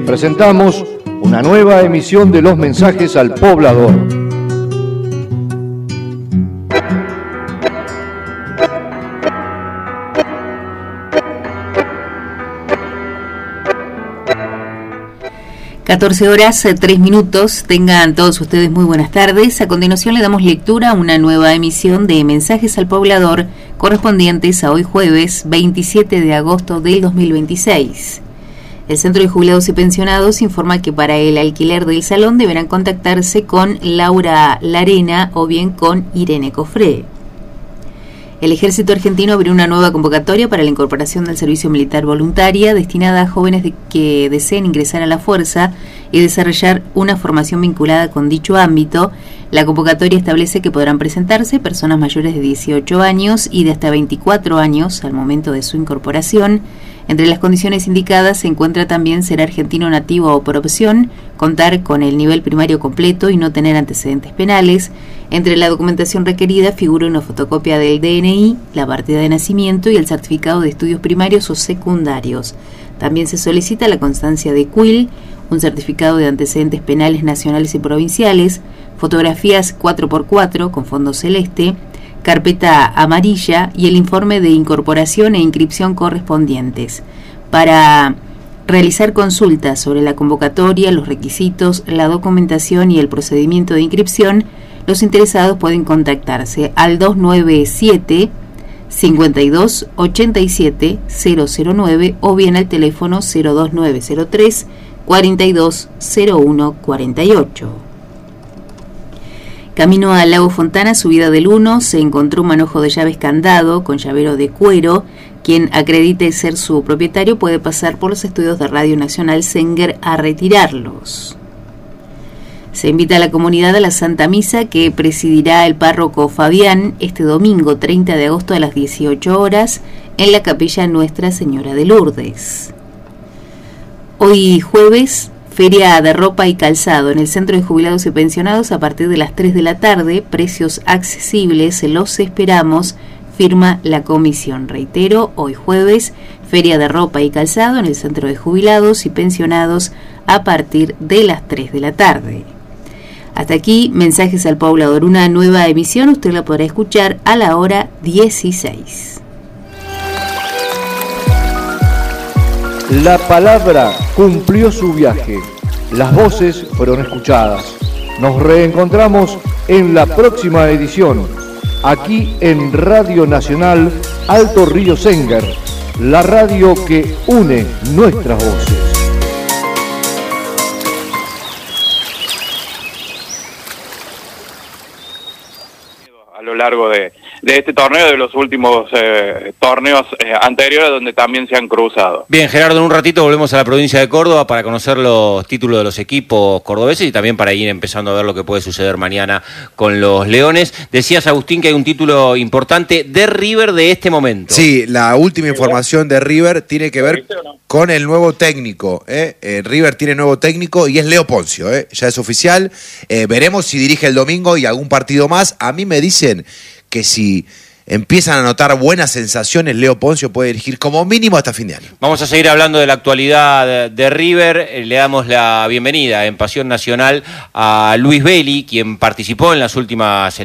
presentamos una nueva emisión de los mensajes al poblador. (14:03). Tengan todos ustedes muy buenas tardes. A continuación le damos lectura a una nueva emisión de Mensajes al Poblador correspondientes a hoy jueves 27 de agosto del 2026. El Centro de Jubilados y Pensionados informa que para el alquiler del salón deberán contactarse con Laura Larena o bien con Irene Cofré. El Ejército Argentino abrió una nueva convocatoria para la incorporación del servicio militar voluntaria destinada a jóvenes que deseen ingresar a la fuerza y desarrollar una formación vinculada con dicho ámbito. La convocatoria establece que podrán presentarse personas mayores de 18 años y de hasta 24 años al momento de su incorporación. Entre las condiciones indicadas se encuentra también ser argentino nativo o por opción, contar con el nivel primario completo y no tener antecedentes penales. Entre la documentación requerida figura una fotocopia del DNI, la partida de nacimiento y el certificado de estudios primarios o secundarios. También se solicita la constancia de CUIL, un certificado de antecedentes penales nacionales y provinciales, fotografías 4x4 con fondo celeste, carpeta amarilla y el informe de incorporación e inscripción correspondientes. Para realizar consultas sobre la convocatoria, los requisitos, la documentación y el procedimiento de inscripción, los interesados pueden contactarse al 297 52 87 009 o bien al teléfono 02903 42 01 48. Camino al Lago Fontana, subida del 1, se encontró un manojo de llaves candado con llavero de cuero. Quien acredite ser su propietario puede pasar por los estudios de Radio Nacional Senger a retirarlos. Se invita a la comunidad a la Santa Misa que presidirá el párroco Fabián este domingo 30 de agosto a las 18 horas en la capilla Nuestra Señora de Lourdes. Hoy jueves, feria de ropa y calzado en el Centro de Jubilados y Pensionados a partir de las 3 de la tarde, precios accesibles, los esperamos, firma la comisión. Reitero, hoy jueves, feria de ropa y calzado en el Centro de Jubilados y Pensionados a partir de las 3 de la tarde. Hasta aquí, Mensajes al Poblador, una nueva emisión, usted la podrá escuchar a la hora 16. La palabra cumplió su viaje, las voces fueron escuchadas. Nos reencontramos en la próxima edición, aquí en Radio Nacional Alto Río Senger, la radio que une nuestras voces. A lo largo de este torneo, de los últimos torneos anteriores donde también se han cruzado. Bien, Gerardo, en un ratito volvemos a la provincia de Córdoba para conocer los títulos de los equipos cordobeses y también para ir empezando a ver lo que puede suceder mañana con los Leones. Decías, Agustín, que hay un título importante de River de este momento. Sí, la última información de River tiene que ver con el nuevo técnico. River tiene nuevo técnico y es Leo Poncio. Ya es oficial. Veremos si dirige el domingo y algún partido más. A mí me dicen que si empiezan a notar buenas sensaciones, Leo Poncio puede dirigir como mínimo hasta fin de año. Vamos a seguir hablando de la actualidad de River. Le damos la bienvenida en Pasión Nacional a Luis Belli, quien participó en las últimas